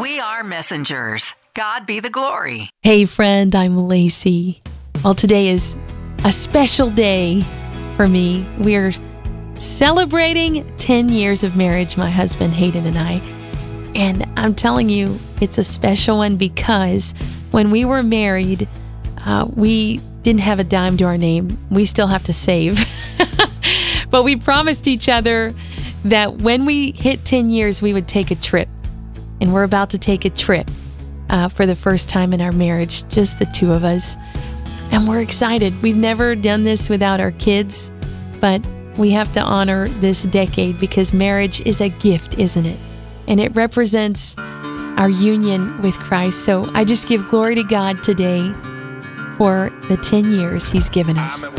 We are messengers. God be the glory. Hey friend, I'm Lacey. Well, today is a special day for me. We're celebrating 10 years of marriage, my husband Hayden and I. And I'm telling you, it's a special one because when we were married, we didn't have a dime to our name. We still have to save. But we promised each other that when we hit 10 years, we would take a trip. And we're about to take a trip for the first time in our marriage, just the two of us. And we're excited. We've never done this without our kids, but we have to honor this decade because marriage is a gift, isn't it? And it represents our union with Christ. So I just give glory to God today for the 10 years He's given us.